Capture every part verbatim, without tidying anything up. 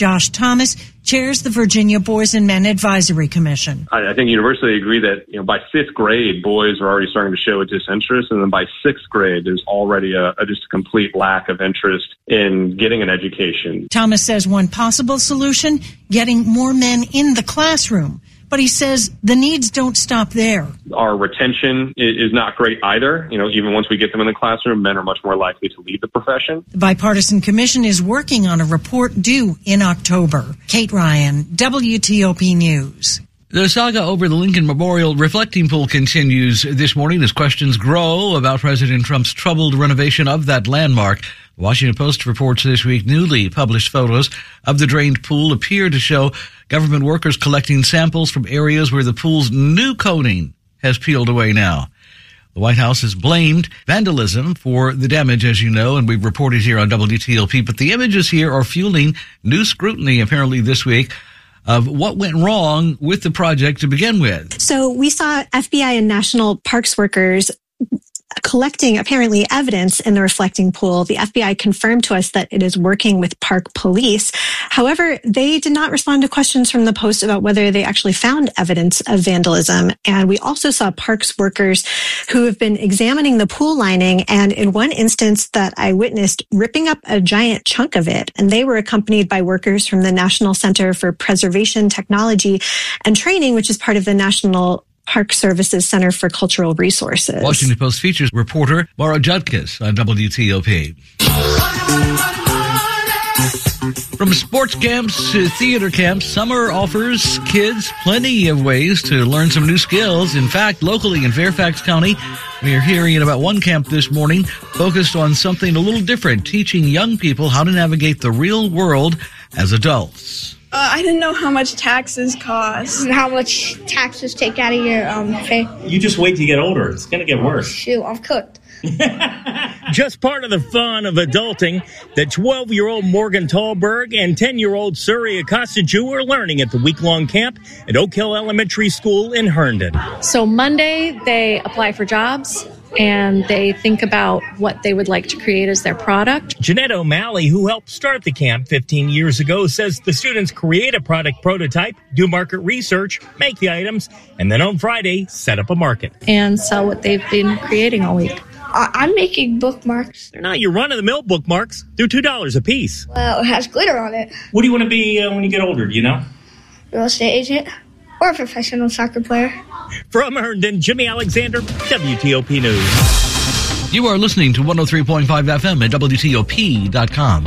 Josh Thomas chairs the Virginia Boys and Men Advisory Commission. I, I think universally agree that, you know, by fifth grade, boys are already starting to show a disinterest, and then by sixth grade, there's already a, a just a complete lack of interest in getting an education. Thomas says one possible solution, getting more men in the classroom. But he says the needs don't stop there. Our retention is not great either. You know, even once we get them in the classroom, men are much more likely to leave the profession. The Bipartisan Commission is working on a report due in October. Kate Ryan, W T O P News. The saga over the Lincoln Memorial reflecting pool continues this morning as questions grow about President Trump's troubled renovation of that landmark. The Washington Post reports this week newly published photos of the drained pool appear to show government workers collecting samples from areas where the pool's new coating has peeled away now. The White House has blamed vandalism for the damage, as you know, and we've reported here on W T L P. But the images here are fueling new scrutiny, apparently this week, of what went wrong with the project to begin with. So we saw F B I and National Parks workers collecting apparently evidence in the reflecting pool. The F B I confirmed to us that it is working with park police. However, they did not respond to questions from the Post about whether they actually found evidence of vandalism. And we also saw parks workers who have been examining the pool lining, and in one instance that I witnessed, ripping up a giant chunk of it. And they were accompanied by workers from the National Center for Preservation Technology and Training, which is part of the National Park Services Center for Cultural Resources. Washington Post features reporter Maura Judkis on W T O P. From sports camps to theater camps, summer offers kids plenty of ways to learn some new skills. In fact, locally in Fairfax County, we are hearing about one camp this morning focused on something a little different, teaching young people how to navigate the real world as adults. Uh, I didn't know how much taxes cost. How much taxes take out of your um pay. You just wait to get older. It's going to get worse. Shoot, I'm cooked. Just part of the fun of adulting that twelve-year-old Morgan Tallberg and ten-year-old Suri Acosta-Jew are learning at the week-long camp at Oak Hill Elementary School in Herndon. So Monday, they apply for jobs, and they think about what they would like to create as their product. Jeanette O'Malley, who helped start the camp fifteen years ago, says the students create a product prototype, do market research, make the items, and then on Friday, set up a market. And sell what they've been creating all week. Uh, I'm making bookmarks. They're not your run-of-the-mill bookmarks. They're two dollars a piece. Well, it has glitter on it. What do you want to be uh, when you get older, do you know? Real estate agent or a professional soccer player. From Herndon, Jimmy Alexander, W T O P News. You are listening to one oh three point five F M at W T O P dot com.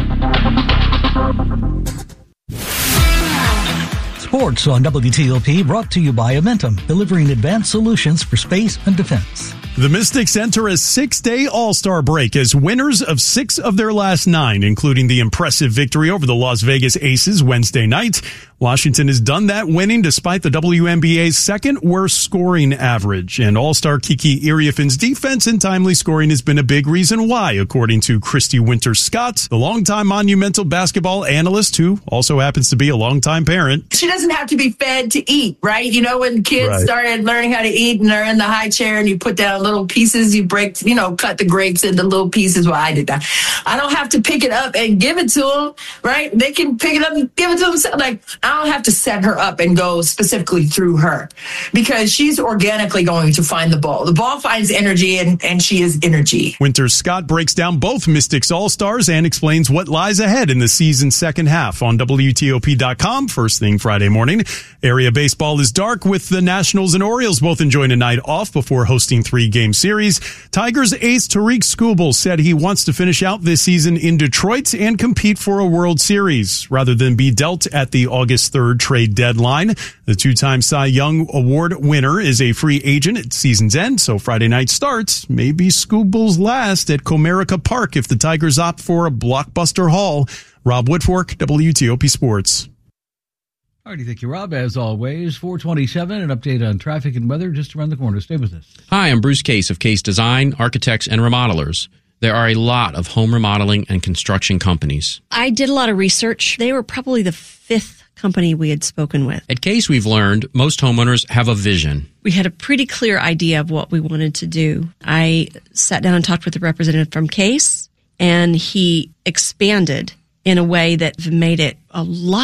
Sports on W T O P brought to you by Amentum, delivering advanced solutions for space and defense. The Mystics enter a six-day All-Star break as winners of six of their last nine, including the impressive victory over the Las Vegas Aces Wednesday night. Washington has done that, winning despite the W N B A's second worst scoring average. And All-Star Kiki Iriafin's defense and timely scoring has been a big reason why, according to Christy Winters-Scott, the longtime Monumental basketball analyst who also happens to be a longtime parent. She doesn't have to be fed to eat, right? You know, when kids right. started learning how to eat and they're in the high chair and you put down little pieces, you break, you know, cut the grapes into little pieces. Well, I did that. I don't have to pick it up and give it to them, right? They can pick it up and give it to themselves. Like, I don't have to set her up and go specifically through her because she's organically going to find the ball. The ball finds energy and, and she is energy. Winters-Scott breaks down both Mystics All-Stars and explains what lies ahead in the season's second half on W T O P dot com first thing Friday morning. Area baseball is dark with the Nationals and Orioles both enjoying a night off before hosting three-game series. Tigers ace Tariq Skubal said he wants to finish out this season in Detroit and compete for a World Series rather than be dealt at the August third trade deadline. The two-time Cy Young Award winner is a free agent at season's end, so Friday night starts may be Skubal's last at Comerica Park if the Tigers opt for a blockbuster haul. Rob Whitfork, W T O P Sports. All righty, thank you, Rob. As always, four twenty-seven, an update on traffic and weather just around the corner. Stay with us. Hi, I'm Bruce Case of Case Design, Architects, and Remodelers. There are a lot of home remodeling and construction companies. I did a lot of research. They were probably the fifth company we had spoken with. At Case, we've learned most homeowners have a vision. We had a pretty clear idea of what we wanted to do. I sat down and talked with the representative from Case, and he expanded in a way that made it a lot